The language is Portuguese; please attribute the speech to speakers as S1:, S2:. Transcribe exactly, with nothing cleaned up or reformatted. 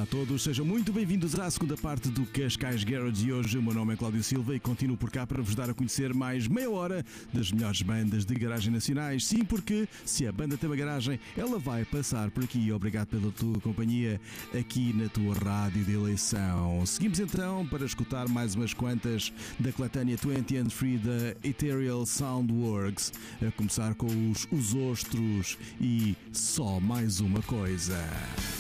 S1: a todos, sejam muito bem-vindos à segunda parte do Cascais Garage de hoje. O meu nome é Cláudio Silva e continuo por cá para vos dar a conhecer mais meia hora das melhores bandas de garagem nacionais. Sim, porque se a banda tem uma garagem, ela vai passar por aqui. Obrigado pela tua companhia aqui na tua rádio de eleição. Seguimos então para escutar mais umas quantas da coletânea vinte and three da Ethereal Soundworks, a começar com os Os Ostros e Só Mais Uma Coisa.